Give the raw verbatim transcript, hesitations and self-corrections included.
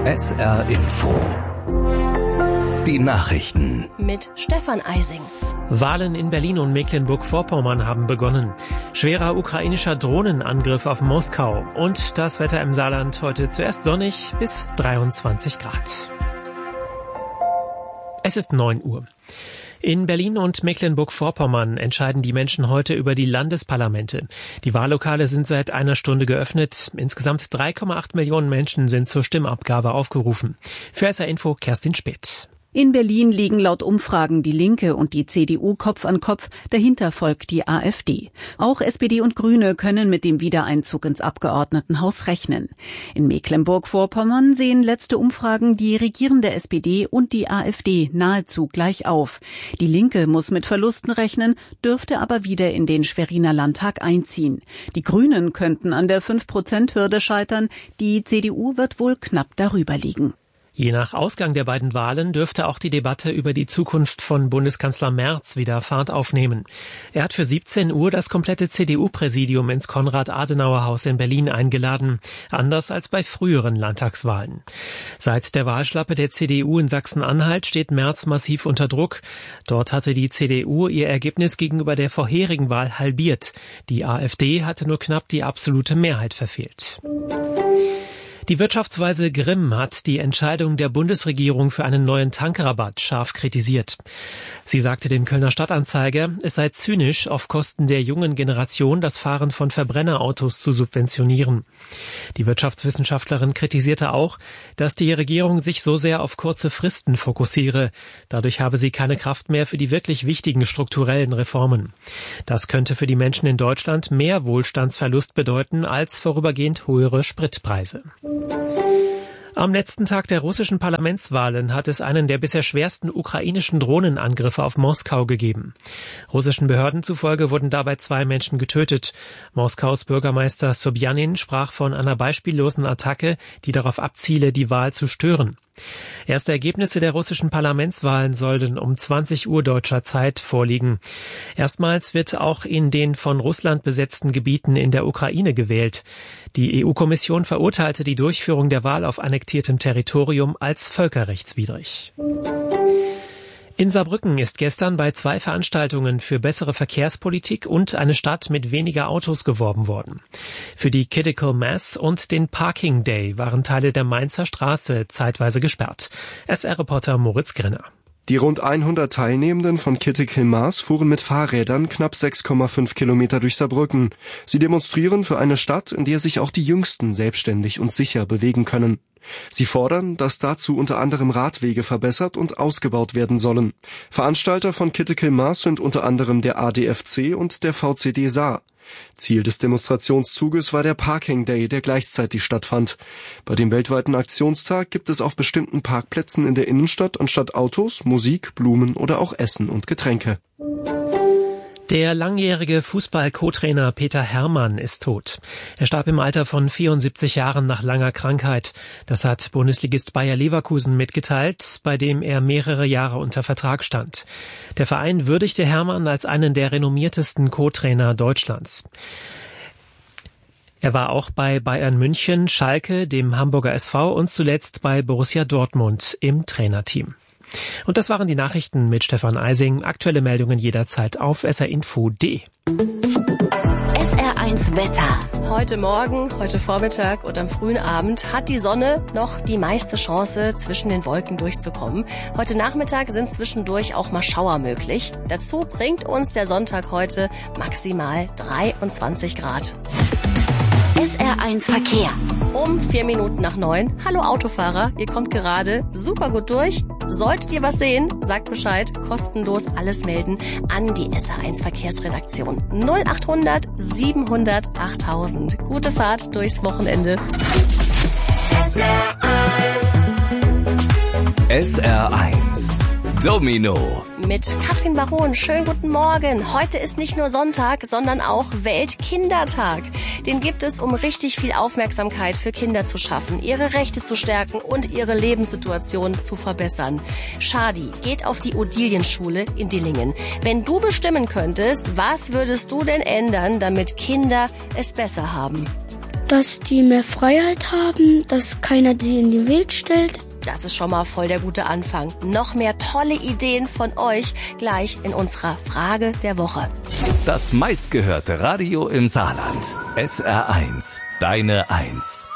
S R Info. Die Nachrichten. Mit Stefan Eising. Wahlen in Berlin und Mecklenburg-Vorpommern haben begonnen. Schwerer ukrainischer Drohnenangriff auf Moskau. Und das Wetter im Saarland heute zuerst sonnig bis dreiundzwanzig Grad. Es ist neun Uhr. In Berlin und Mecklenburg-Vorpommern entscheiden die Menschen heute über die Landesparlamente. Die Wahllokale sind seit einer Stunde geöffnet. Insgesamt drei Komma acht Millionen Menschen sind zur Stimmabgabe aufgerufen. Für S R Info Kerstin Späth. In Berlin liegen laut Umfragen die Linke und die C D U Kopf an Kopf, dahinter folgt die AfD. Auch S P D und Grüne können mit dem Wiedereinzug ins Abgeordnetenhaus rechnen. In Mecklenburg-Vorpommern sehen letzte Umfragen die regierende S P D und die AfD nahezu gleich auf. Die Linke muss mit Verlusten rechnen, dürfte aber wieder in den Schweriner Landtag einziehen. Die Grünen könnten an der fünf Prozent Hürde scheitern, die C D U wird wohl knapp darüber liegen. Je nach Ausgang der beiden Wahlen dürfte auch die Debatte über die Zukunft von Bundeskanzler Merz wieder Fahrt aufnehmen. Er hat für siebzehn Uhr das komplette C D U-Präsidium ins Konrad-Adenauer-Haus in Berlin eingeladen, anders als bei früheren Landtagswahlen. Seit der Wahlschlappe der C D U in Sachsen-Anhalt steht Merz massiv unter Druck. Dort hatte die C D U ihr Ergebnis gegenüber der vorherigen Wahl halbiert. Die AfD hatte nur knapp die absolute Mehrheit verfehlt. Die Wirtschaftsweise Grimm hat die Entscheidung der Bundesregierung für einen neuen Tankrabatt scharf kritisiert. Sie sagte dem Kölner Stadtanzeiger, es sei zynisch, auf Kosten der jungen Generation das Fahren von Verbrennerautos zu subventionieren. Die Wirtschaftswissenschaftlerin kritisierte auch, dass die Regierung sich so sehr auf kurze Fristen fokussiere. Dadurch habe sie keine Kraft mehr für die wirklich wichtigen strukturellen Reformen. Das könnte für die Menschen in Deutschland mehr Wohlstandsverlust bedeuten als vorübergehend höhere Spritpreise. Am letzten Tag der russischen Parlamentswahlen hat es einen der bisher schwersten ukrainischen Drohnenangriffe auf Moskau gegeben. Russischen Behörden zufolge wurden dabei zwei Menschen getötet. Moskaus Bürgermeister Sobjanin sprach von einer beispiellosen Attacke, die darauf abziele, die Wahl zu stören. Erste Ergebnisse der russischen Parlamentswahlen sollen um zwanzig Uhr deutscher Zeit vorliegen. Erstmals wird auch in den von Russland besetzten Gebieten in der Ukraine gewählt. Die E U-Kommission verurteilte die Durchführung der Wahl auf annektiertem Territorium als völkerrechtswidrig. In Saarbrücken ist gestern bei zwei Veranstaltungen für bessere Verkehrspolitik und eine Stadt mit weniger Autos geworben worden. Für die Critical Mass und den Parking Day waren Teile der Mainzer Straße zeitweise gesperrt. S R-Reporter Moritz Grinner. Die rund hundert Teilnehmenden von Critical Mass fuhren mit Fahrrädern knapp sechs Komma fünf Kilometer durch Saarbrücken. Sie demonstrieren für eine Stadt, in der sich auch die Jüngsten selbstständig und sicher bewegen können. Sie fordern, dass dazu unter anderem Radwege verbessert und ausgebaut werden sollen. Veranstalter von Critical Mass sind unter anderem der A D F C und der V C D Saar. Ziel des Demonstrationszuges war der Parking Day, der gleichzeitig stattfand. Bei dem weltweiten Aktionstag gibt es auf bestimmten Parkplätzen in der Innenstadt anstatt Autos Musik, Blumen oder auch Essen und Getränke. Der langjährige Fußball-Co-Trainer Peter Herrmann ist tot. Er starb im Alter von vierundsiebzig Jahren nach langer Krankheit. Das hat Bundesligist Bayer Leverkusen mitgeteilt, bei dem er mehrere Jahre unter Vertrag stand. Der Verein würdigte Herrmann als einen der renommiertesten Co-Trainer Deutschlands. Er war auch bei Bayern München, Schalke, dem Hamburger S V und zuletzt bei Borussia Dortmund im Trainerteam. Und das waren die Nachrichten mit Stefan Eising. Aktuelle Meldungen jederzeit auf s r info punkt d e. S R eins Wetter. Heute Morgen, heute Vormittag und am frühen Abend hat die Sonne noch die meiste Chance, zwischen den Wolken durchzukommen. Heute Nachmittag sind zwischendurch auch mal Schauer möglich. Dazu bringt uns der Sonntag heute maximal dreiundzwanzig Grad. S R eins Verkehr. Um vier Minuten nach neun. Hallo Autofahrer, ihr kommt gerade super gut durch. Solltet ihr was sehen, sagt Bescheid. Kostenlos alles melden an die S R eins Verkehrsredaktion. null achthundert siebenhundert achttausend. Gute Fahrt durchs Wochenende. S R eins. S R eins. Domino. Mit Katrin Baron, schönen guten Morgen. Heute ist nicht nur Sonntag, sondern auch Weltkindertag. Den gibt es, um richtig viel Aufmerksamkeit für Kinder zu schaffen, ihre Rechte zu stärken und ihre Lebenssituation zu verbessern. Shadi geht auf die Odilienschule in Dillingen. Wenn du bestimmen könntest, was würdest du denn ändern, damit Kinder es besser haben? dass die mehr Freiheit haben, dass keiner die in den Weg stellt. Das ist schon mal voll der gute Anfang. Noch mehr tolle Ideen von euch gleich in unserer Frage der Woche. Das meistgehörte Radio im Saarland. S R eins. Deine Eins.